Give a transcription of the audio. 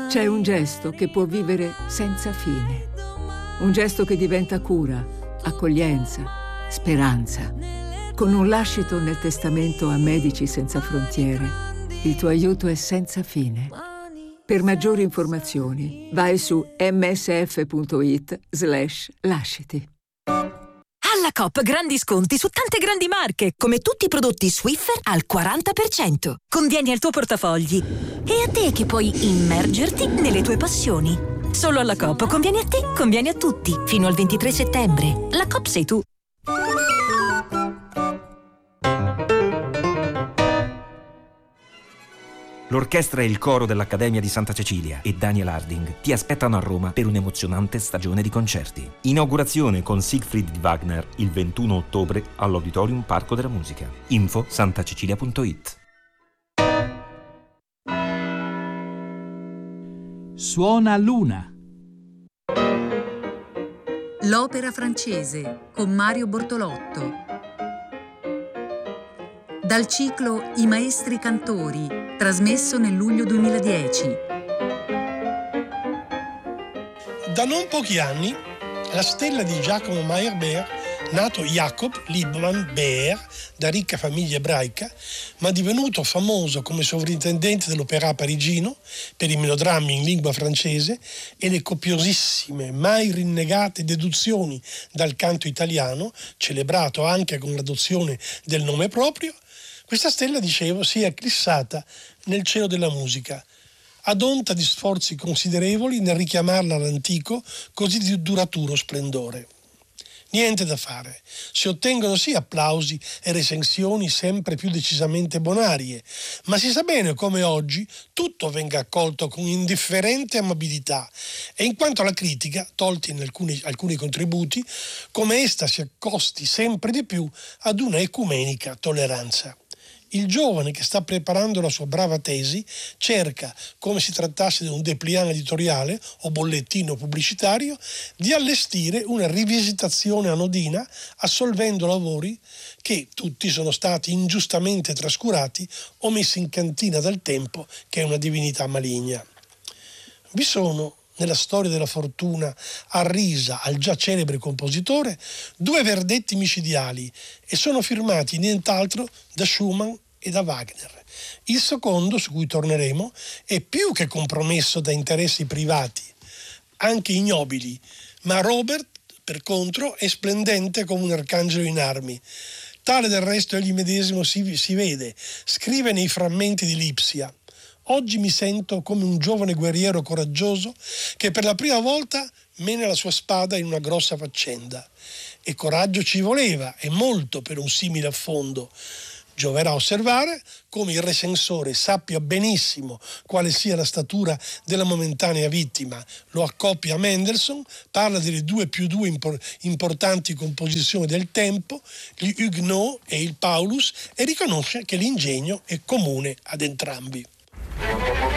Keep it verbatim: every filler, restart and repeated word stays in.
C'è un gesto che può vivere senza fine. Un gesto che diventa cura, accoglienza, speranza. Con un lascito nel testamento a Medici Senza Frontiere, il tuo aiuto è senza fine. Per maggiori informazioni, vai su msf.it slash lasciti. Alla Coop grandi sconti su tante grandi marche, come tutti i prodotti Swiffer al quaranta per cento. Convieni al tuo portafogli. E a te che puoi immergerti nelle tue passioni. Solo alla Coop conviene a te, conviene a tutti. Fino al ventitré settembre. La Coop sei tu. L'orchestra e il coro dell'Accademia di Santa Cecilia e Daniel Harding ti aspettano a Roma per un'emozionante stagione di concerti. Inaugurazione con Siegfried di Wagner il ventuno ottobre all'Auditorium Parco della Musica. Info santacecilia punto it. Suona Luna. L'opera francese con Mario Bortolotto. Dal ciclo I Maestri Cantori, trasmesso nel luglio duemiladieci. Da non pochi anni, la stella di Giacomo Meyerbeer, nato Jacob Liebmann Beer da ricca famiglia ebraica, ma divenuto famoso come sovrintendente dell'opéra parigino per i melodrammi in lingua francese e le copiosissime, mai rinnegate deduzioni dal canto italiano, celebrato anche con l'adozione del nome proprio, questa stella, dicevo, si è eclissata nel cielo della musica, ad onta di sforzi considerevoli nel richiamarla all'antico, così di duraturo splendore. Niente da fare, si ottengono sì applausi e recensioni sempre più decisamente bonarie, ma si sa bene come oggi tutto venga accolto con indifferente amabilità e in quanto alla critica, tolti in alcuni, alcuni contributi, come esta si accosti sempre di più ad una ecumenica tolleranza. Il giovane che sta preparando la sua brava tesi cerca, come si trattasse di un dépliant editoriale o bollettino pubblicitario, di allestire una rivisitazione anodina assolvendo lavori che tutti sono stati ingiustamente trascurati o messi in cantina dal tempo, che è una divinità maligna. Vi sono nella storia della fortuna arrisa al già celebre compositore due verdetti micidiali e sono firmati nient'altro da Schumann e da Wagner. Il secondo, su cui torneremo, è più che compromesso da interessi privati, anche ignobili, ma Robert, per contro, è splendente come un arcangelo in armi. Tale del resto egli medesimo si, si vede, scrive nei frammenti di Lipsia: oggi mi sento come un giovane guerriero coraggioso che per la prima volta mena la sua spada in una grossa faccenda. E coraggio ci voleva, e molto, per un simile affondo. Gioverà osservare come il recensore sappia benissimo quale sia la statura della momentanea vittima. Lo accoppia a Mendelssohn, parla delle due più due impor- importanti composizioni del tempo, gli Huguenot e il Paulus, e riconosce che l'ingegno è comune ad entrambi.